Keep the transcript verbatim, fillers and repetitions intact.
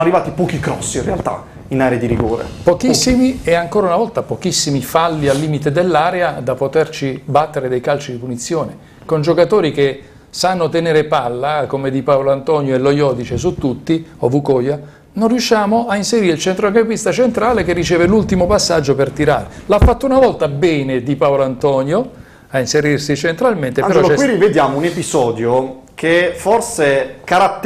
arrivati pochi cross in realtà in area di rigore. Pochissimi Pochi. E ancora una volta pochissimi falli al limite dell'area da poterci battere dei calci di punizione, con giocatori che sanno tenere palla, come Di Paolo Antonio e lo Iodice su tutti, o Vukoia, non riusciamo a inserire il centrocampista centrale che riceve l'ultimo passaggio per tirare. L'ha fatto una volta bene Di Paolo Antonio a inserirsi centralmente. Angelo, però qui rivediamo un episodio che forse caratterizza